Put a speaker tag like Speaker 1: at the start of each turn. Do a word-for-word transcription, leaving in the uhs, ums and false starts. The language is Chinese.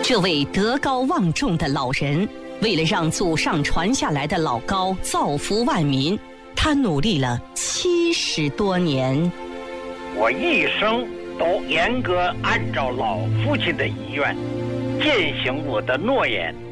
Speaker 1: 这位德高望重的老人，为了让祖上传下来的老高造福万民，他努力了七十多年。
Speaker 2: 我一生都严格按照老父亲的遗愿，践行我的诺言。